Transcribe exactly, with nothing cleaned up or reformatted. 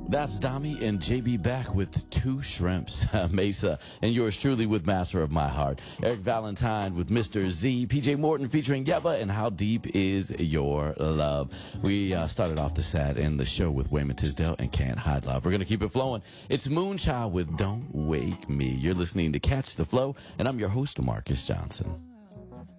That's Dami and J B back with Two Shrimps. Mesa and yours truly with Master of My Heart. Eric Valentine with Mister Z. P J Morton featuring Yeba and How Deep Is Your Love. We uh, started off the set in the show with Wayman Tisdale and Can't Hide Love. We're going to keep it flowing. It's Moonchild with Don't Wake Me. You're listening to Catch the Flow, and I'm your host, Marcus Johnson.